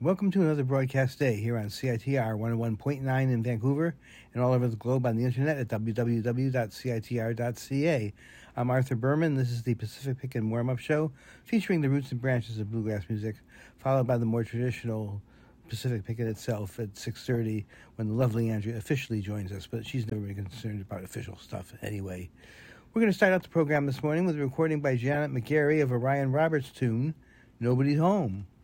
Welcome to another broadcast day here on CITR 101.9 in Vancouver and all over the globe on the internet at www.citr.ca. I'm Arthur Berman. This is the Pacific Pick and Warm-Up Show featuring the roots and branches of bluegrass music, followed by the more traditional Pacific Picket itself at 6:30 when the lovely Andrea officially joins us, but she's never been concerned about official stuff anyway. We're going to start out the program this morning with a recording by Janet McGarry of a Ryan Roberts tune, Nobody's Home.